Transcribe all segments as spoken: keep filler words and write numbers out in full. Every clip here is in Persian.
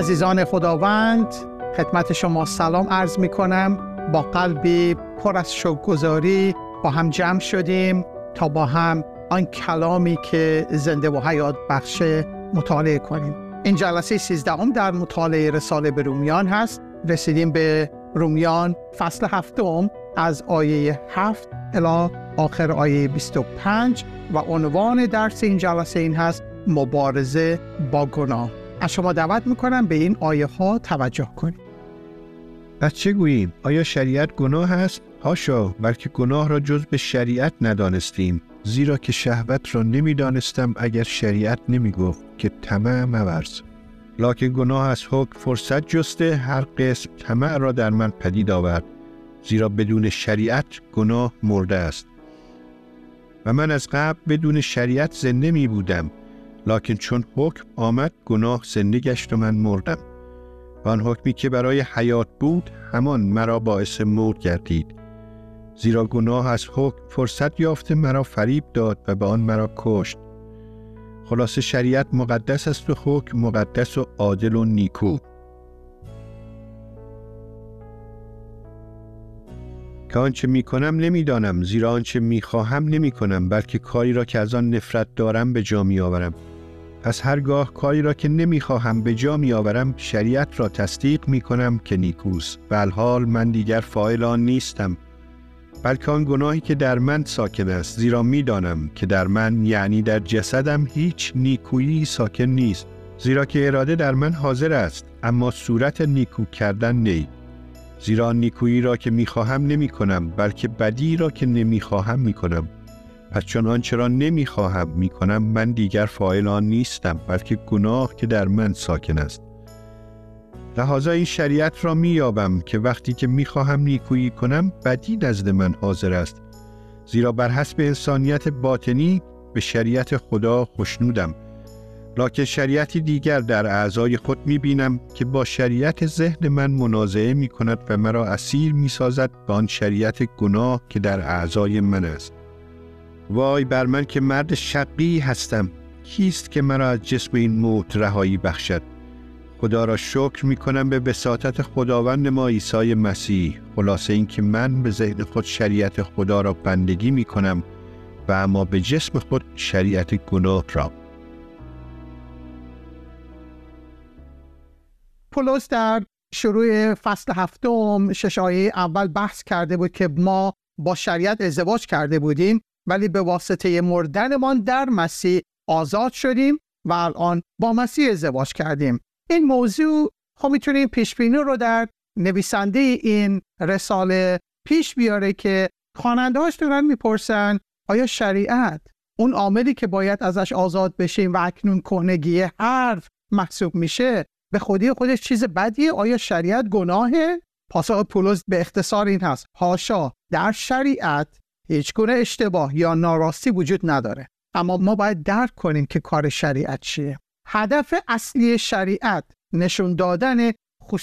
عزیزان خداوند، خدمت شما سلام عرض می کنم. با قلبی پر از شکرگزاری با هم جمع شدیم تا با هم آن کلامی که زنده و حیات بخشه مطالعه کنیم. این جلسه سیزدهم در مطالعه رساله به رومیان هست. رسیدیم به رومیان فصل هفتم از آیه هفت الی آخر آیه بیست و پنج و عنوان درس این جلسه این هست: مبارزه با گناه. از شما دعوت میکنم به این آیه ها توجه کنید. پس چه گوییم؟ آیا شریعت گناه است؟ حاشا، بلکه گناه را جز به شریعت ندانستیم، زیرا که شهوت را نمیدانستم اگر شریعت نمیگفت که طمع مورز. لکن گناه از حکم فرصت جسته، هر قسم طمع را در من پدید آورد، زیرا بدون شریعت گناه مرده است. و من از قبل بدون شریعت زنده می بودم، لکن چون حکم آمد گناه زنده گشت و من مردم. و آن حکمی که برای حیات بود همان مرا باعث موت گردید، زیرا گناه از حکم فرصت یافته مرا فریب داد و به آن مرا کشت. خلاصه شریعت مقدس است و حکم مقدس و عادل و نیکو. که آنچه می کنم نمی دانم، زیرا آنچه می خواهم نمی کنم، بلکه کاری را که از آن نفرت دارم به جا می آورم. پس هرگاه کاری را که نمی خواهم به جا می آورم، شریعت را تصدیق می کنم که نیکوست. و الحال من دیگر فاعل آن نیستم، بلکه آن گناهی که در من ساکن است، زیرا می دانم که در من، یعنی در جسدم، هیچ نیکویی ساکن نیست. زیرا که اراده در من حاضر است، اما صورت نیکو کردن نی. زیرا نیکویی را که می خواهم نمی کنم، بلکه بدی را که نمی خواهم می کنم. پس چون آنچه را نمی خواهم می کنم، من دیگر فاعل آن نیستم، بلکه گناه که در من ساکن است. لذا این شریعت را می یابم که وقتی که می خواهم نیکویی کنم، بدی نزد من حاضر است. زیرا بر حسب انسانیت باطنی به شریعت خدا خوشنودم، لکن شریعتی دیگر در اعضای خود می بینم که با شریعت ذهن من منازعه می کند و مرا اسیر می سازد به آن شریعت گناه که در اعضای من است. وای بر من که مرد شقی هستم! کیست که مرا از جسم این موت رهایی بخشد؟ خدا را شکر می کنم به بساطت خداوند ما عیسی مسیح. خلاصه این که من به ذهن خود شریعت خدا را بندگی می کنم و اما به جسم خود شریعت گناه را. پولس در شروع فصل هفتم شش آیه اول بحث کرده بود که ما با شریعت ازدواج کرده بودیم، ولی به واسطه مردنمان در مسیح آزاد شدیم و الان با مسیح ازدواج کردیم. این موضوع خب میتونیم پیش بینی رو در نویسنده این رساله پیش بیاره که خواننده‌هاش دارن میپرسن آیا شریعت اون عاملی که باید ازش آزاد بشیم و اکنون کهنگی حرف محسوب میشه به خودی خودش چیز بدیه؟ آیا شریعت گناهه؟ پاسخ پولس به اختصار این هست: حاشا، در شریعت هیچ گونه اشتباه یا ناراستی وجود نداره. اما ما باید درک کنیم که کار شریعت چیه. هدف اصلی شریعت نشون دادن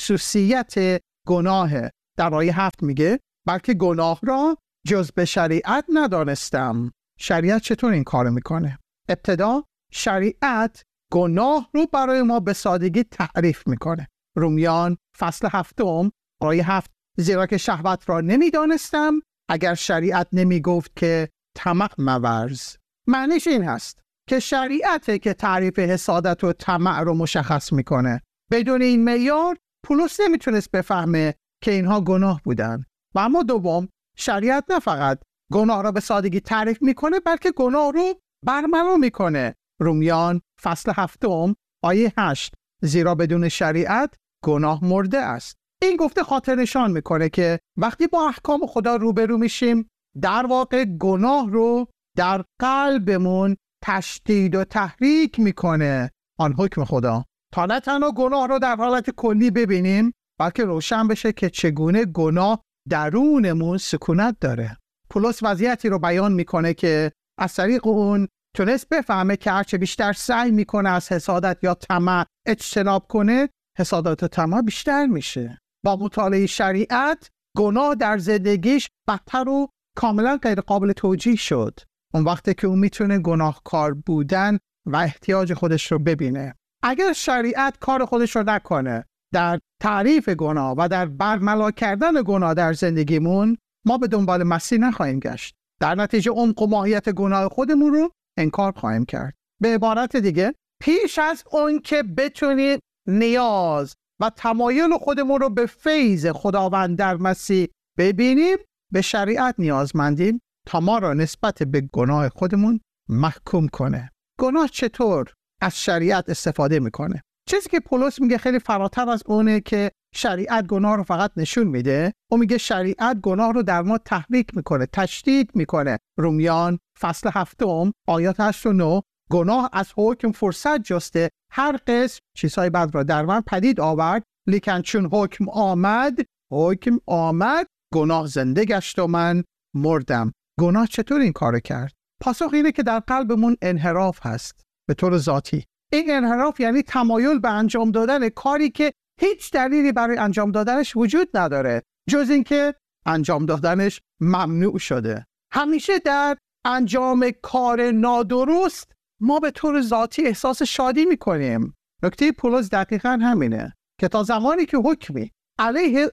خصوصیت گناهه. در آیه هفت میگه بلکه گناه را جز به شریعت ندانستم. شریعت چطور این کار میکنه؟ ابتدا شریعت گناه رو برای ما به سادگی تعریف میکنه. رومیان فصل هفتم آیه هفت: زیرا که شهوت را نمیدانستم اگر شریعت نمیگفت که طمع مورز. معنیش این هست که شریعته که تعریف حسادت و طمع رو مشخص میکنه. بدون این معیار پولس نمیتونست بفهمه که اینها گناه بودن. و اما دوم، شریعت نه فقط گناه را به سادگی تعریف میکنه، بلکه گناه رو برملا میکنه. رومیان فصل هفتم آیه هشت: زیرا بدون شریعت گناه مرده است. این گفته خاطر نشان میکنه که وقتی با احکام خدا روبرو میشیم، در واقع گناه رو در قلبمون تشدید و تحریک میکنه آن حکم خدا، تا نه تنها گناه رو در حالت کلی ببینیم، بلکه روشن بشه که چگونه گناه درونمون سکونت داره. پولس وضعیتی رو بیان میکنه که از طریق اون تونست بفهمه که هرچه بیشتر سعی میکنه از حسادت یا طمع اجتناب کنه، حسادت و طمع بیشتر میشه. با مطالعه شریعت گناه در زندگیش بدتر و کاملا غیر قابل توجیه شد. اون وقتی که اون میتونه گناهکار بودن و احتیاج خودش رو ببینه. اگر شریعت کار خودش رو نکنه در تعریف گناه و در برملا کردن گناه در زندگیمون، ما به دنبال مسیح نخواهیم گشت. در نتیجه عمق و ماهیت گناه خودمون رو انکار خواهیم کرد. به عبارت دیگه، پیش از اون که بتونید نیاز و تمایل خودمون رو به فیض خداوند در مسیح ببینیم، به شریعت نیازمندیم تا ما را نسبت به گناه خودمون محکوم کنه. گناه چطور از شریعت استفاده میکنه؟ چیزی که پولس میگه خیلی فراتر از اونه که شریعت گناه رو فقط نشون میده. او میگه شریعت گناه رو در ما تحریک میکنه، تشدید میکنه. رومیان فصل هفتم آیات هشت و نه، گناه از حکم فرصت جسته، هر قسم چیزهای بد را در من پدید آورد، لیکن چون حکم آمد حکم آمد گناه زنده گشت و من مردم. گناه چطور این کار کرد؟ پاسخ اینه که در قلبمون انحراف هست به طور ذاتی. این انحراف یعنی تمایل به انجام دادن کاری که هیچ دلیلی برای انجام دادنش وجود نداره جز اینکه انجام دادنش ممنوع شده. همیشه در انجام کار نادرست ما به طور ذاتی احساس شادی میکنیم. نکته پولس دقیقاً همینه که تا زمانی که حکمی علیه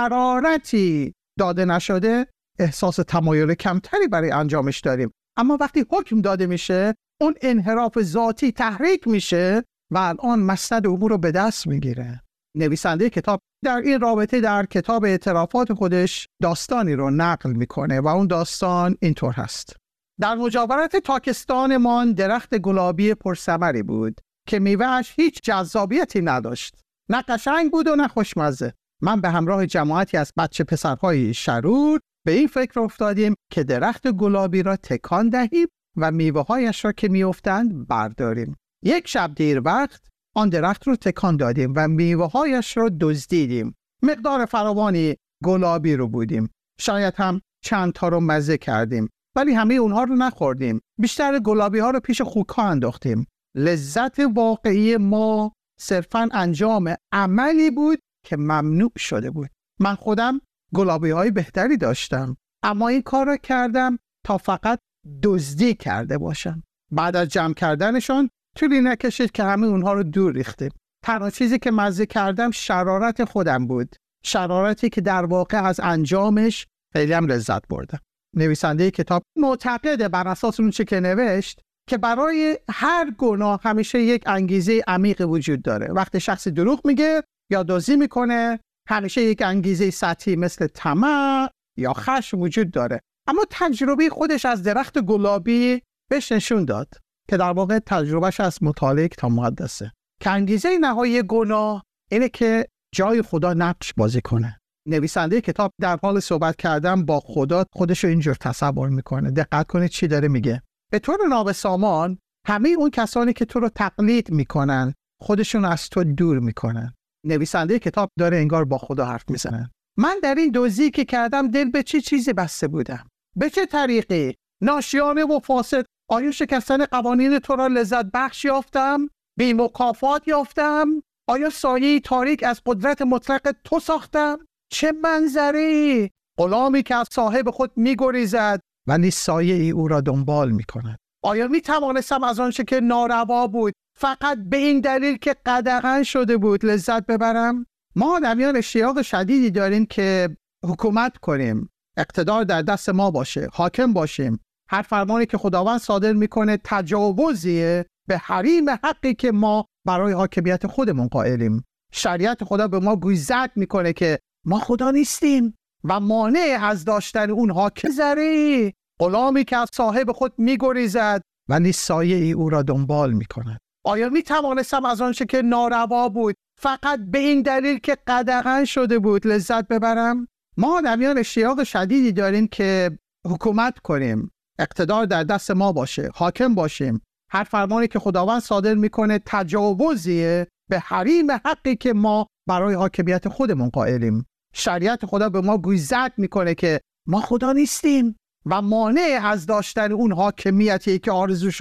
شرارتی داده نشده احساس تمایل کمتری برای انجامش داریم، اما وقتی حکم داده میشه اون انحراف ذاتی تحریک میشه و الان مسند امور رو به دست میگیره. نویسنده کتاب در این رابطه در کتاب اعترافات خودش داستانی رو نقل میکنه و اون داستان اینطور هست: در مجاورت تاکستانمان درخت گلابی پرثمری بود که میوه‌اش هیچ جذابیتی نداشت، نه قشنگ بود و نه خوشمزه. من به همراه جماعتی از بچه پسرهای شرور به این فکر افتادیم که درخت گلابی را تکان دهیم و میوه‌هایش را که میافتند برداریم. یک شب دیر وقت آن درخت رو تکان دادیم و میوه‌هایش را دزدیدیم. مقدار فراوانی گلابی رو بودیم، شاید هم چند تا رو مزه کردیم، ولی همه اونها رو نخوردیم. بیشتر گلابی ها رو پیش خوک‌ها انداختیم. لذت واقعی ما صرفاً انجام عملی بود که ممنوع شده بود. من خودم گلابی های بهتری داشتم، اما این کار را کردم تا فقط دزدی کرده باشم. بعد از جمع کردنشان طولی نکشید که همه اونها رو دور ریختیم. تنها چیزی که مزه کردم شرارت خودم بود، شرارتی که در واقع از انجامش خیلی هم لذت بردم. نویسنده کتاب معتقده بر اساس اون چه که نوشت که برای هر گناه همیشه یک انگیزه عمیق وجود داره. وقتی شخصی دروغ میگه یا دزدی میکنه، همیشه یک انگیزه سطحی مثل طمع یا خشم وجود داره. اما تجربه خودش از درخت گلابی بهش نشون داد که در واقع تجربهش از مطالعه کتاب مقدسه که انگیزه نهایی گناه اینه که جای خدا نقش بازی کنه. نویسنده کتاب در حال صحبت کردن با خدا خودش رو اینجور تصور میکنه. دقت کنید چی داره میگه. به طور نابسامان همه اون کسانی که تو رو تقلید میکنن خودشون از تو دور میکنن. نویسنده کتاب داره انگار با خدا حرف میزنه. من در این دزدی که کردم دل به چه چیزی بسته بودم؟ به چه طریقی؟ ناشیانه و فاسد. آیا شکستن قوانین تو را لذت بخش یافتم؟ بی مکافات یافتم؟ آیا سایه تاریک از قدرت مطلق تو ساختم؟ چه منظری؟ غلامی که از صاحب خود میگریزد ولی سایه ای او را دنبال میکند. آیا می توانستم از آنچه که ناروا بود فقط به این دلیل که قدغن شده بود لذت ببرم؟ ما آدمیان اشتیاق شدیدی داریم که حکومت کنیم، اقتدار در دست ما باشه، حاکم باشیم. هر فرمانی که خداوند صادر میکنه تجاوزیه به حریم حقی که ما برای حاکمیت خودمون قائلیم. شریعت خدا به ما گوشزد میکنه که ما خدا نیستیم و مانع از داشتن اون حاکم زری. غلامی که از صاحب خود میگریزد ولی سایه ای او را دنبال میکند. آیا می توانستم از آنچه که ناروا بود فقط به این دلیل که قدغن شده بود لذت ببرم؟ ما آدمیان اشتیاق شدیدی داریم که حکومت کنیم، اقتدار در دست ما باشه، حاکم باشیم. هر فرمانی که خداوند صادر میکنه تجاوزیه به حریم حقی که ما برای حاکمیت خودمون قائلیم. شریعت خدا به ما گوشزد میکنه که ما خدا نیستیم و مانع از داشتن اون حاکمیتی که آرزوش